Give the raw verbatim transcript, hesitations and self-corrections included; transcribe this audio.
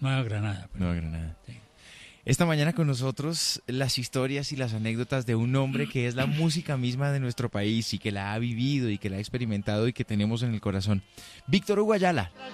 Nueva Granada. Nueva Granada. Sí. Esta mañana con nosotros las historias y las anécdotas de un hombre que es la música misma de nuestro país y que la ha vivido y que la ha experimentado y que tenemos en el corazón. Víctor Hugo Ayala.